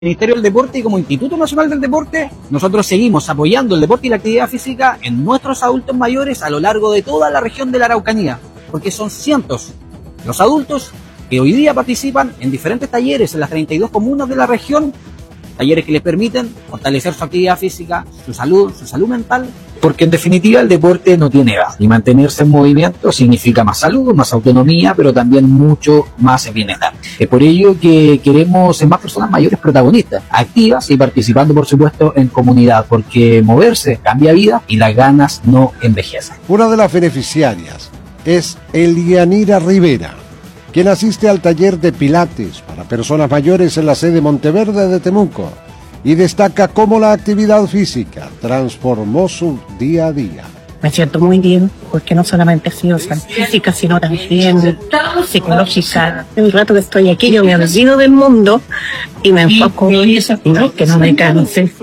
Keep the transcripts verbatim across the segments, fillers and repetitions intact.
Ministerio del Deporte y como Instituto Nacional del Deporte, nosotros seguimos apoyando el deporte y la actividad física en nuestros adultos mayores a lo largo de toda la región de la Araucanía, porque son cientos los adultos que hoy día participan en diferentes talleres en las treinta y dos comunas de la región, talleres que les permiten fortalecer su actividad física, su salud, su salud mental, porque en definitiva el deporte no tiene edad y mantenerse en movimiento significa más salud, más autonomía, pero también mucho más bienestar. Es por ello que queremos más personas mayores protagonistas, activas y participando por supuesto en comunidad, porque moverse cambia vida y las ganas no envejecen. Una de las beneficiarias es Elianira Rivera, quien asiste al taller de Pilates para personas mayores en la sede Monteverde de Temuco y destaca cómo la actividad física transformó su día a día. Me siento muy bien porque no solamente ha sido física, sino también psicológica. El rato que estoy aquí yo me olvido del mundo y me enfoco ¿no? que no me canse.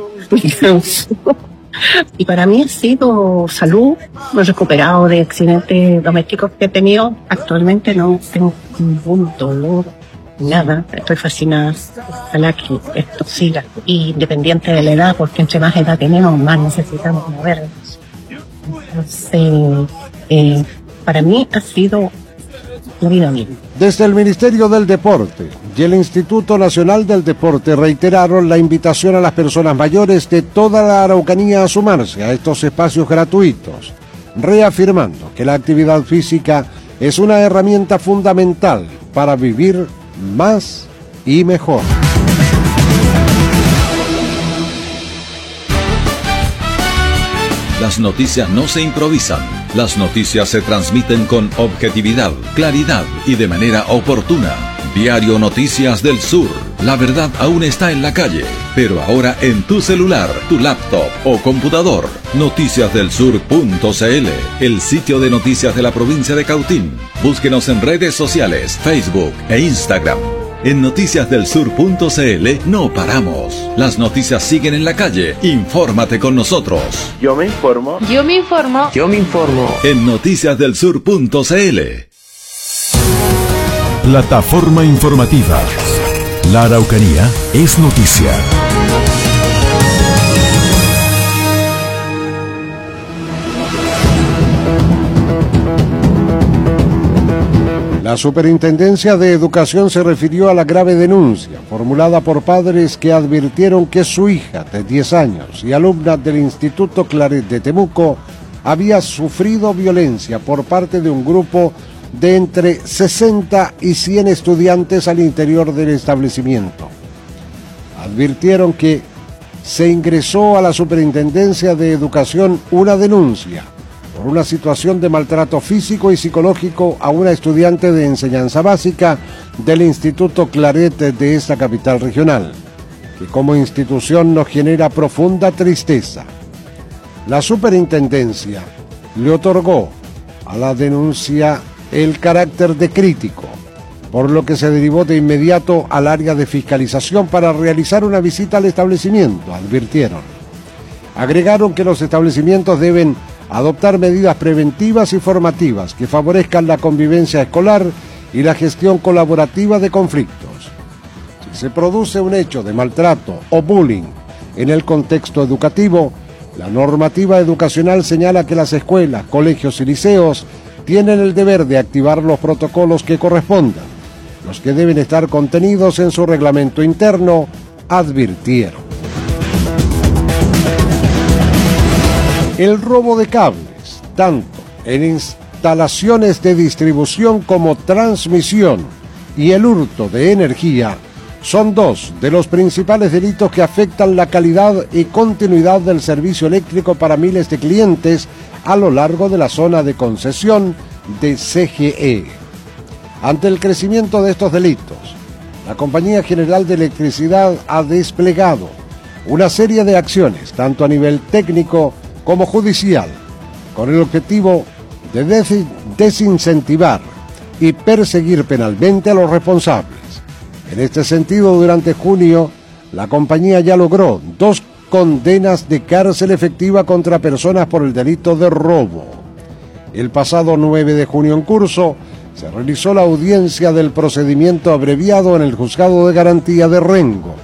Y para mí ha sido salud, me he recuperado de accidentes domésticos que he tenido. Actualmente no tengo ningún dolor, nada, estoy fascinada. Ojalá que esto siga, y independiente de la edad, porque entre más edad tenemos, más necesitamos movernos. Entonces, eh, para mí ha sido la vida misma. Desde el Ministerio del Deporte y el Instituto Nacional del Deporte reiteraron la invitación a las personas mayores de toda la Araucanía a sumarse a estos espacios gratuitos, reafirmando que la actividad física es una herramienta fundamental para vivir más y mejor. Las noticias no se improvisan. Las noticias se transmiten con objetividad, claridad y de manera oportuna. Diario Noticias del Sur. La verdad aún está en la calle, pero ahora en tu celular, tu laptop o computador. noticias del sur punto c l, el sitio de noticias de la provincia de Cautín. Búsquenos en redes sociales, Facebook e Instagram. En noticias del sur punto c l no paramos. Las noticias siguen en la calle. Infórmate con nosotros. Yo me informo. Yo me informo. Yo me informo. En noticias del sur punto c l. Plataforma informativa. La Araucanía es noticia. La Superintendencia de Educación se refirió a la grave denuncia formulada por padres que advirtieron que su hija de diez años y alumna del Instituto Claret de Temuco había sufrido violencia por parte de un grupo de entre sesenta y cien estudiantes al interior del establecimiento. Advirtieron que se ingresó a la Superintendencia de Educación una denuncia por una situación de maltrato físico y psicológico a una estudiante de enseñanza básica del Instituto Claret de esta capital regional, que como institución nos genera profunda tristeza. La superintendencia le otorgó a la denuncia el carácter de crítico, por lo que se derivó de inmediato al área de fiscalización para realizar una visita al establecimiento, advirtieron. Agregaron que los establecimientos deben adoptar medidas preventivas y formativas que favorezcan la convivencia escolar y la gestión colaborativa de conflictos. Si se produce un hecho de maltrato o bullying en el contexto educativo, la normativa educacional señala que las escuelas, colegios y liceos tienen el deber de activar los protocolos que correspondan, los que deben estar contenidos en su reglamento interno, advirtieron. El robo de cables, tanto en instalaciones de distribución como transmisión, y el hurto de energía, son dos de los principales delitos que afectan la calidad y continuidad del servicio eléctrico para miles de clientes a lo largo de la zona de concesión de C G E. Ante el crecimiento de estos delitos, la Compañía General de Electricidad ha desplegado una serie de acciones, tanto a nivel técnico como judicial, con el objetivo de des- desincentivar y perseguir penalmente a los responsables. En este sentido, durante junio, la compañía ya logró dos condenas de cárcel efectiva contra personas por el delito de robo. El pasado nueve de junio en curso, se realizó la audiencia del procedimiento abreviado en el Juzgado de Garantía de Rengo,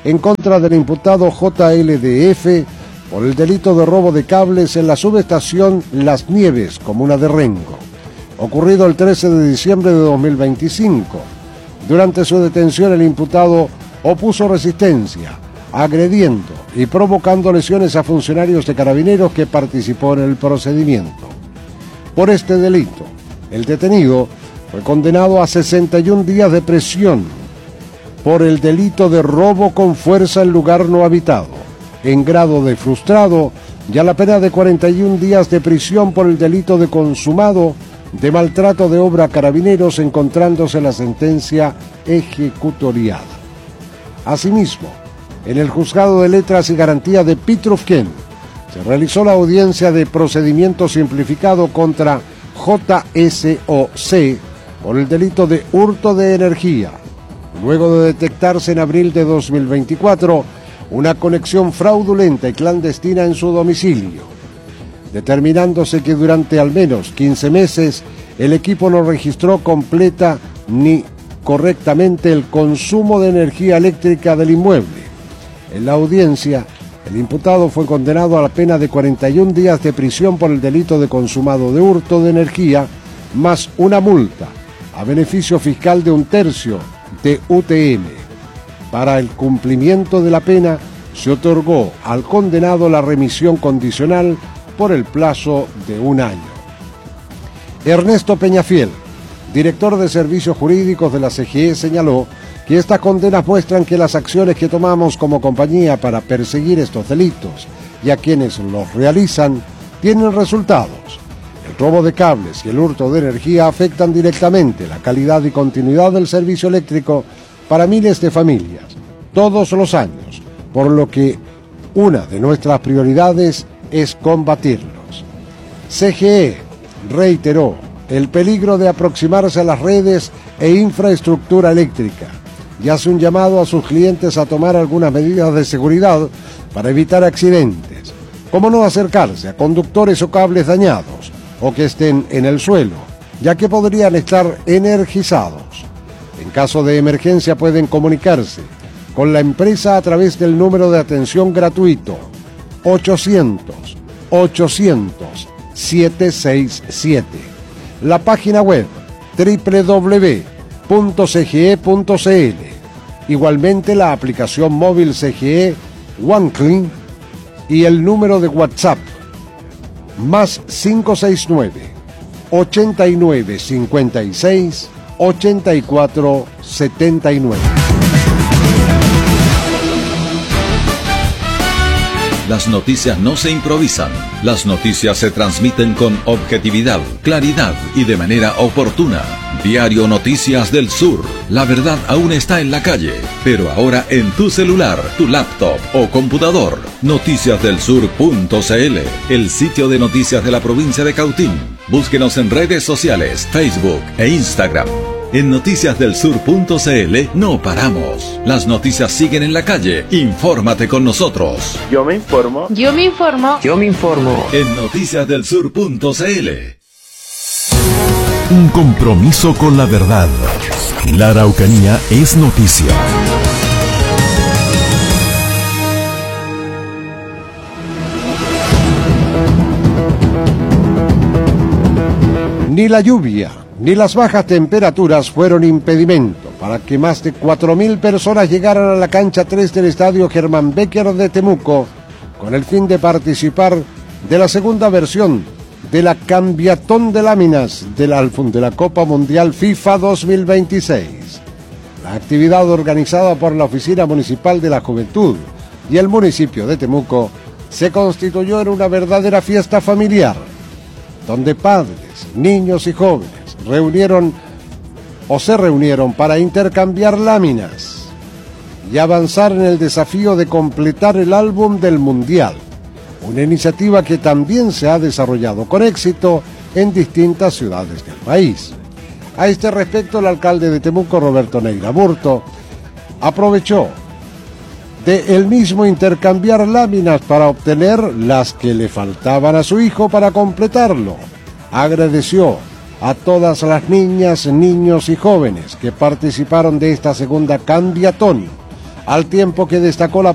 en contra del imputado J L D F por el delito de robo de cables en la subestación Las Nieves, comuna de Rengo, ocurrido el trece de diciembre de dos mil veinticinco. Durante su detención, el imputado opuso resistencia, agrediendo y provocando lesiones a funcionarios de Carabineros que participó en el procedimiento. Por este delito, el detenido fue condenado a sesenta y un días de prisión por el delito de robo con fuerza en lugar no habitado, en grado de frustrado, y a la pena de cuarenta y un días de prisión por el delito de consumado de maltrato de obra a Carabineros, encontrándose la sentencia ejecutoriada. Asimismo, en el Juzgado de Letras y Garantía de Pitrufquén se realizó la audiencia de procedimiento simplificado contra J S O C por el delito de hurto de energía, luego de detectarse en abril de dos mil veinticuatro una conexión fraudulenta y clandestina en su domicilio, determinándose que durante al menos quince meses el equipo no registró completa ni correctamente el consumo de energía eléctrica del inmueble. En la audiencia, el imputado fue condenado a la pena de cuarenta y un días de prisión por el delito de consumado de hurto de energía, más una multa a beneficio fiscal de un tercio de U T M. Para el cumplimiento de la pena, se otorgó al condenado la remisión condicional por el plazo de un año. Ernesto Peñafiel, director de Servicios Jurídicos de la C G E, señaló que estas condenas muestran que las acciones que tomamos como compañía para perseguir estos delitos y a quienes los realizan tienen resultados. El robo de cables y el hurto de energía afectan directamente la calidad y continuidad del servicio eléctrico para miles de familias todos los años, por lo que una de nuestras prioridades es combatirlos. C G E reiteró el peligro de aproximarse a las redes e infraestructura eléctrica y hace un llamado a sus clientes a tomar algunas medidas de seguridad para evitar accidentes, como no acercarse a conductores o cables dañados o que estén en el suelo, ya que podrían estar energizados. En caso de emergencia pueden comunicarse con la empresa a través del número de atención gratuito ochocientos, ochocientos, setecientos sesenta y siete. La página web doble u doble u doble u punto c g e punto c l. Igualmente la aplicación móvil C G E OneClean y el número de WhatsApp más cinco seis nueve, ochenta y nueve cincuenta y seis, ochenta y cuatro setenta y nueve. Las noticias no se improvisan, las noticias se transmiten con objetividad, claridad y de manera oportuna. Diario Noticias del Sur, la verdad aún está en la calle, pero ahora en tu celular, tu laptop o computador. noticias del sur punto c l, el sitio de noticias de la provincia de Cautín. Búsquenos en redes sociales, Facebook e Instagram. En noticias del sur punto c l no paramos. Las noticias siguen en la calle. Infórmate con nosotros. Yo me informo. Yo me informo. Yo me informo. En noticias del sur punto c l. Un compromiso con la verdad. La Araucanía es noticia. Ni la lluvia ni las bajas temperaturas fueron impedimento para que más de cuatro mil personas llegaran a la cancha tres del Estadio Germán Becker de Temuco con el fin de participar de la segunda versión de la Cambiatón de Láminas del álbum de la Copa Mundial FIFA dos mil veintiséis. La actividad, organizada por la Oficina Municipal de la Juventud y el municipio de Temuco, se constituyó en una verdadera fiesta familiar, donde padres, niños y jóvenes reunieron o se reunieron para intercambiar láminas y avanzar en el desafío de completar el álbum del Mundial, una iniciativa que también se ha desarrollado con éxito en distintas ciudades del país. A este respecto, el alcalde de Temuco, Roberto Neira Burto, aprovechó de él mismo intercambiar láminas para obtener las que le faltaban a su hijo para completarlo. Agradeció a todas las niñas, niños y jóvenes que participaron de esta segunda Cambiatón, al tiempo que destacó la